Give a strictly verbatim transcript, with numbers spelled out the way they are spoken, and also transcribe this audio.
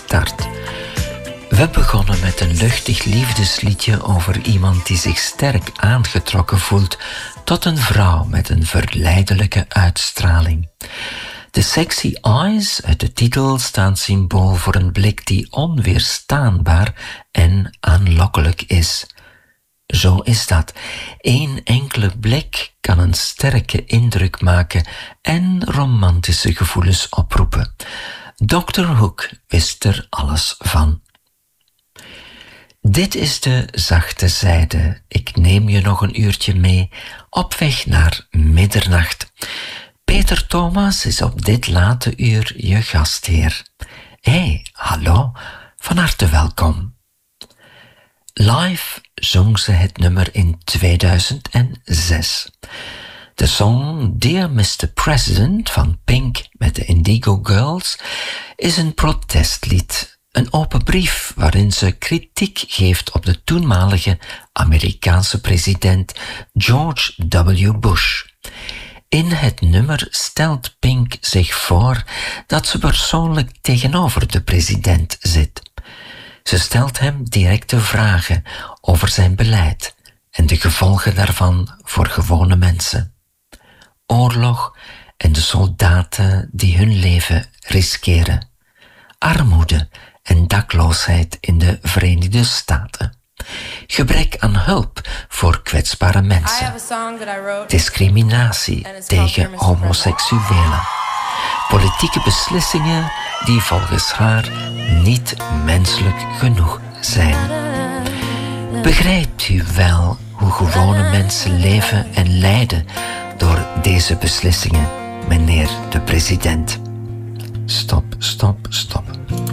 start. We begonnen met een luchtig liefdesliedje over iemand die zich sterk aangetrokken voelt tot een vrouw met een verleidelijke uitstraling. De sexy eyes uit de titel staan symbool voor een blik die onweerstaanbaar en aanlokkelijk is. Zo is dat. Eén enkele blik kan een sterke indruk maken en romantische gevoelens oproepen. dokter Hook wist er alles van. Dit is de zachte zijde. Ik neem je nog een uurtje mee op weg naar middernacht. Peter Thomas is op dit late uur je gastheer. Hé, hey, hallo, van harte welkom. Live zong ze het nummer in tweeduizend zes. De song Dear mister President van Pink met de Indigo Girls is een protestlied, een open brief waarin ze kritiek geeft op de toenmalige Amerikaanse president George W. Bush. In het nummer stelt Pink zich voor dat ze persoonlijk tegenover de president zit. Ze stelt hem directe vragen over zijn beleid en de gevolgen daarvan voor gewone mensen. Oorlog en de soldaten die hun leven riskeren. Armoede en dakloosheid in de Verenigde Staten. Gebrek aan hulp voor kwetsbare mensen. Discriminatie tegen homoseksuelen. Politieke beslissingen die volgens haar niet menselijk genoeg zijn. Begrijpt u wel hoe gewone mensen leven en lijden door deze beslissingen, meneer de president? Stop, stop, stop.